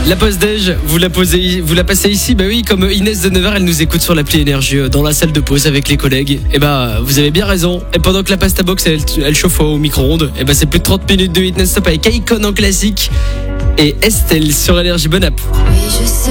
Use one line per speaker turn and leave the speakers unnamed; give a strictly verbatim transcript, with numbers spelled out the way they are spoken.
La pause déj, vous la posez, vous la passez ici. Bah oui, comme Inès de Nevers, elle nous écoute sur l'appli Énergie euh, dans la salle de pause avec les collègues. Et bah, vous avez bien raison. Et pendant que la pasta box elle, elle chauffe au micro-ondes, et bah c'est plus de trente minutes de Hit Non-Stop avec Icon en classique et Estelle sur Énergie. Bonne app.
Oui, je sais.